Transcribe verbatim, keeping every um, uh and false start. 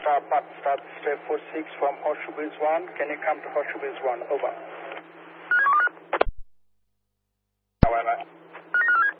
Papa, start step four six from Horseshoe Base one. Can you come to Horseshoe Base one? Over.